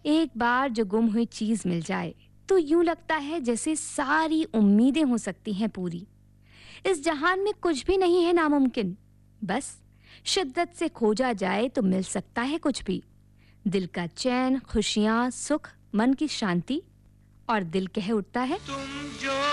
एक बार जो गुम हुई चीज मिल जाए तो यूं लगता है जैसे सारी उम्मीदें हो सकती हैं पूरी। इस जहान में कुछ भी नहीं है नामुमकिन, बस शिद्दत से खोजा जाए तो मिल सकता है कुछ भी। दिल का चैन, खुशियां, सुख, मन की शांति। और दिल कह उठता है, तुम जो